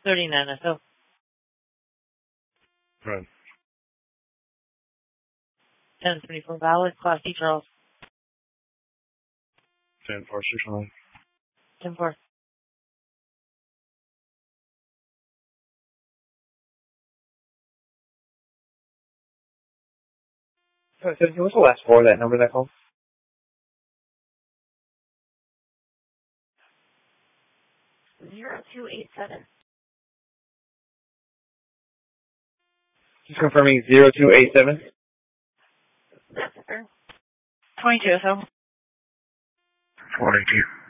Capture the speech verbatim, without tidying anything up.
thirty-nine S O. Right. ten twenty-four valid, Class D Charles. ten four six nine. ten four. So, so what's the last four of that number that called? zero two eight seven. Just confirming zero two eight seven. That's fair. twenty-two S O. Twenty two.